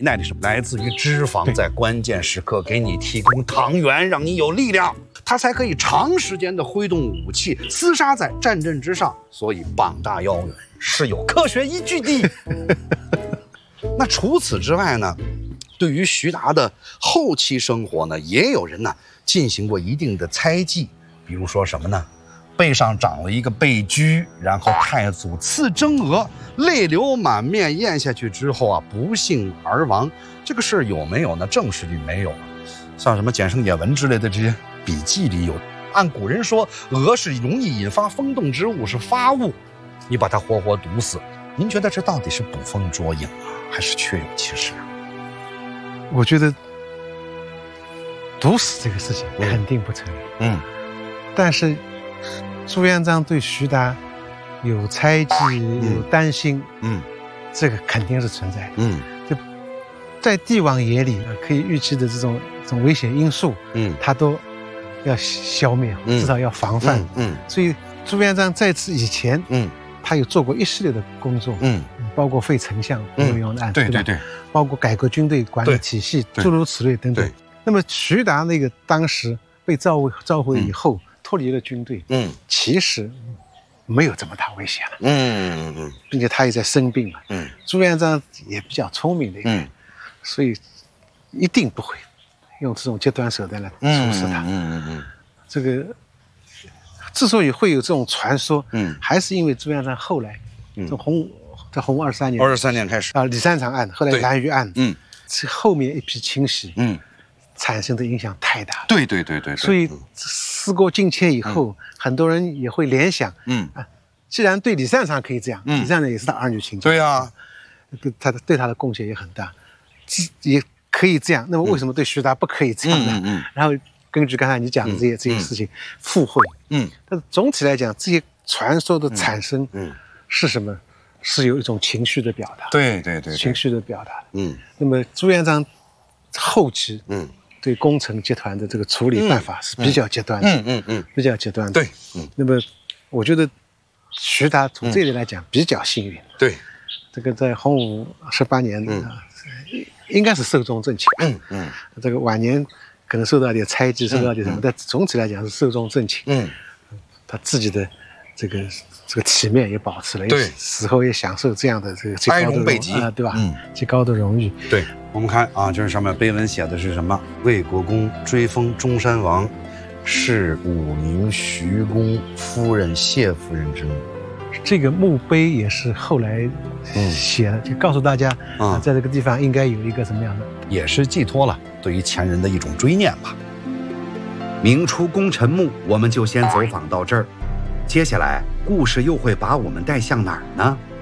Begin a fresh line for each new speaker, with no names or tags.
耐力是来自于脂肪在关键时刻给你提供糖原，让你有力量，它才可以长时间的挥动武器，厮杀在战阵之上。所以膀大腰圆是有科学依据的。那除此之外呢，对于徐达的后期生活呢，也有人呢进行过一定的猜忌，比如说什么呢？背上长了一个背疽，然后太祖赐真额，泪流满面，咽下去之后啊，不幸而亡。这个事儿有没有呢？正史里没有，像什么简圣野闻之类的这些笔记里有。按古人说，鹅是容易引发风动之物，是发物，你把它活活毒死。您觉得这到底是捕风捉影啊，还是确有其事啊？
我觉得毒死这个事情肯定不成立。但是朱元璋对徐达有猜忌，有担心，这个肯定是存在的。就在帝王眼里可以预期的这种危险因素，他都要消灭，至少要防范。所以朱元璋在此以前，他有做过一系列的工作，包括废丞相刘永案，对，包括改革军队管理体系，诸如此类等等。那么徐达那个当时被召回以后，脱离了军队，其实没有这么大危险了，并且他也在生病嘛，朱元璋也比较聪明的一个人，所以一定不会用这种极端手段来处死他。这个之所以会有这种传说，还是因为朱元璋后来，在洪武23年
开始
李善长案，后来蓝玉案，这后面一批清洗，产生的影响太大了。
对。
所以时过境迁以后，很多人也会联想，既然对李善长可以这样，李善长也是他儿女情长，
对呀，
对他的贡献也很大，也可以这样。那么为什么对徐达不可以这样呢？然后根据刚才你讲的这些事情，附会，但是总体来讲，这些传说的产生，是什么？是有一种情绪的表达，
对，
情绪的表达。那么朱元璋后期，对工程集团的这个处理办法是比较极端的，比较极端的。
对，
那么我觉得徐达从这里来讲比较幸运。
对，
这个在洪武18年，应该是寿终正寝。这个晚年可能受到点猜忌，受到点什么，但总体来讲是寿终正寝。他自己的这个体面也保持了，
对，
死后也享受这样的这个极高的
哀荣备极，
对吧？极高的荣誉。
对，我们看啊，就是上面碑文写的是什么？魏国公追封中山王，是武宁徐公夫人谢夫人之墓。
这个墓碑也是后来写的，就告诉大家在这个地方应该有一个什么样的，
也是寄托了对于前人的一种追念吧。明初功臣墓，我们就先走访到这儿。接下来故事又会把我们带向哪儿呢？